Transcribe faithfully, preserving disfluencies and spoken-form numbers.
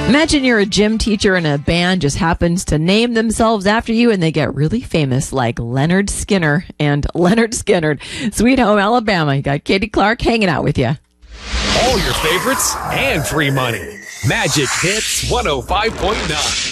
Imagine you're a gym teacher and a band just happens to name themselves after you and they get really famous, like Leonard Skinner and Leonard Skinner. Sweet Home Alabama. You got Katie Clark hanging out with you. All your favorites and free money. Magic Hits one oh five point nine.